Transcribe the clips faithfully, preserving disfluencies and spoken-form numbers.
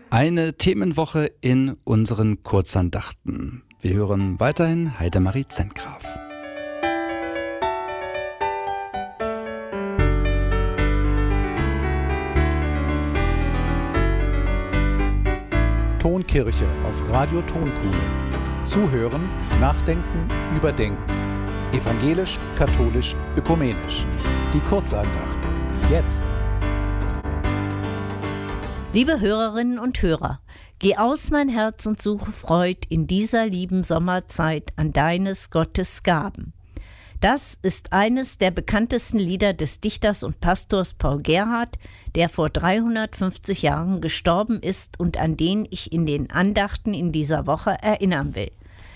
Eine Themenwoche in unseren Kurzandachten. Wir hören weiterhin Heidemarie Zentgraf. Tonkirche auf Radio Tonkuhle. Zuhören, nachdenken, überdenken. Evangelisch, katholisch, ökumenisch. Die Kurzandacht. Jetzt. Liebe Hörerinnen und Hörer, geh aus mein Herz und suche Freud in dieser lieben Sommerzeit an deines Gottes Gaben. Das ist eines der bekanntesten Lieder des Dichters und Pastors Paul Gerhardt, der vor dreihundertfünfzig Jahren gestorben ist und an den ich in den Andachten in dieser Woche erinnern will.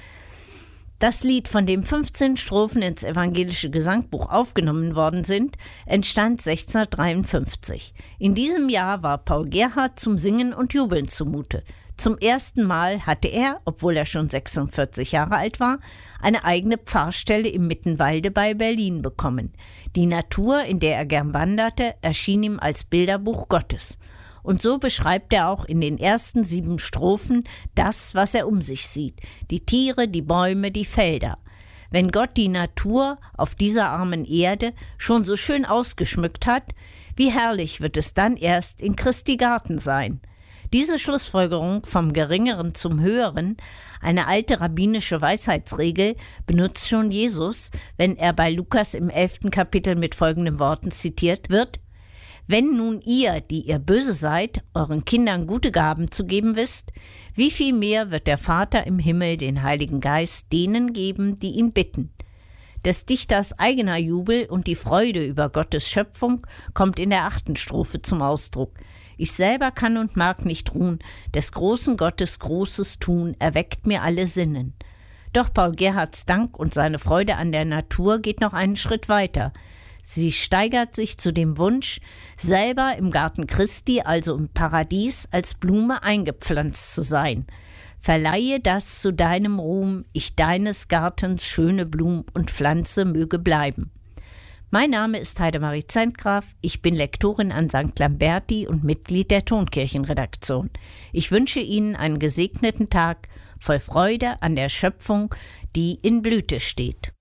Das Lied, von dem fünfzehn Strophen ins evangelische Gesangbuch aufgenommen worden sind, entstand sechzehnhundertdreiundfünfzig. In diesem Jahr war Paul Gerhardt zum Singen und Jubeln zumute. Zum ersten Mal hatte er, obwohl er schon sechsundvierzig Jahre alt war, eine eigene Pfarrstelle im Mittenwalde bei Berlin bekommen. Die Natur, in der er gern wanderte, erschien ihm als Bilderbuch Gottes. Und so beschreibt er auch in den ersten sieben Strophen das, was er um sich sieht: die Tiere, die Bäume, die Felder. Wenn Gott die Natur auf dieser armen Erde schon so schön ausgeschmückt hat, wie herrlich wird es dann erst in Christi Garten sein. Diese Schlussfolgerung vom Geringeren zum Höheren, eine alte rabbinische Weisheitsregel, benutzt schon Jesus, wenn er bei Lukas im elften Kapitel mit folgenden Worten zitiert wird: Wenn nun ihr, die ihr böse seid, euren Kindern gute Gaben zu geben wisst, wie viel mehr wird der Vater im Himmel den Heiligen Geist denen geben, die ihn bitten. Des Dichters eigener Jubel und die Freude über Gottes Schöpfung kommt in der achten Strophe zum Ausdruck. Ich selber kann und mag nicht ruhen, des großen Gottes großes Tun erweckt mir alle Sinnen. Doch Paul Gerhardts Dank und seine Freude an der Natur geht noch einen Schritt weiter. Sie steigert sich zu dem Wunsch, selber im Garten Christi, also im Paradies, als Blume eingepflanzt zu sein. Verleihe das zu deinem Ruhm, ich deines Gartens schöne Blum und Pflanze möge bleiben. Mein Name ist Heidemarie Zentgraf, ich bin Lektorin an Sankt Lamberti und Mitglied der Tonkirchenredaktion. Ich wünsche Ihnen einen gesegneten Tag voll Freude an der Schöpfung, die in Blüte steht.